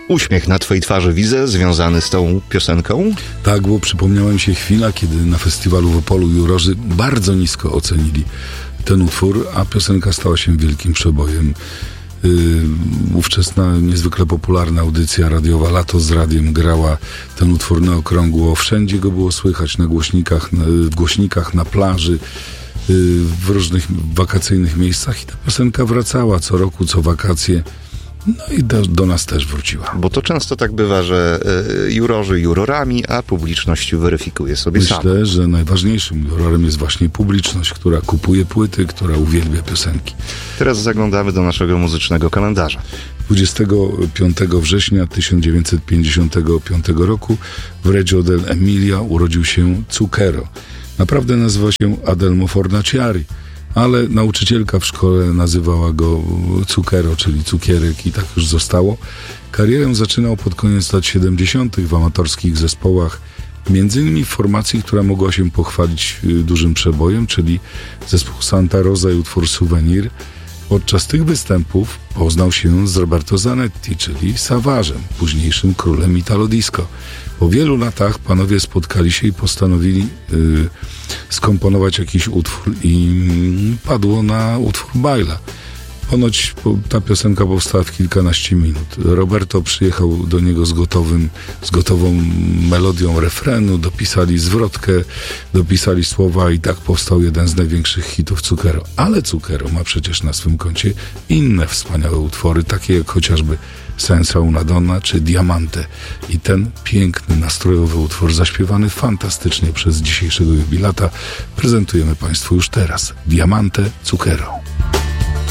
Uśmiech na twojej twarzy widzę, związany z tą piosenką? Tak, bo przypomniała mi się chwila, kiedy na festiwalu w Opolu jurorzy bardzo nisko ocenili ten utwór, a piosenka stała się wielkim przebojem. Ówczesna, niezwykle popularna audycja radiowa Lato z Radiem grała ten utwór na okrągło. Wszędzie go było słychać, na głośnikach, w głośnikach, na plaży, w różnych wakacyjnych miejscach i ta piosenka wracała co roku, co wakacje. No i do nas też wróciła. Bo to często tak bywa, że jurorzy jurorami, a publiczność weryfikuje sobie sama. Myślę, że najważniejszym jurorem jest właśnie publiczność, która kupuje płyty, która uwielbia piosenki. Teraz zaglądamy do naszego muzycznego kalendarza. 25 września 1955 roku w Reggio dell'Emilia urodził się Zucchero. Naprawdę nazywał się Adelmo Fornaciari, ale nauczycielka w szkole nazywała go Zucchero, czyli cukierek, i tak już zostało. Karierę zaczynał pod koniec lat 70. w amatorskich zespołach, między innymi w formacji, która mogła się pochwalić dużym przebojem, czyli zespół Santa Rosa i utwór Souvenir. Podczas tych występów poznał się z Roberto Zanetti, czyli Savage'em, późniejszym królem Italo Disco. Po wielu latach panowie spotkali się i postanowili skomponować jakiś utwór i padło na utwór Baila. Ponoć ta piosenka powstała w kilkanaście minut. Roberto przyjechał do niego z gotową melodią refrenu, dopisali zwrotkę, dopisali słowa i tak powstał jeden z największych hitów Zucchero. Ale Zucchero ma przecież na swym koncie inne wspaniałe utwory, takie jak chociażby Senza una donna czy Diamante. I ten piękny, nastrojowy utwór, zaśpiewany fantastycznie przez dzisiejszego jubilata, prezentujemy Państwu już teraz. Diamante, Zucchero.